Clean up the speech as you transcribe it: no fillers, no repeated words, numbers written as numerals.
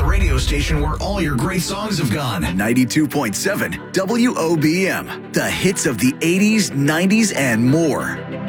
the radio station where all your great songs have gone. 92.7 WOBM. The hits of the 80s, 90s, and more.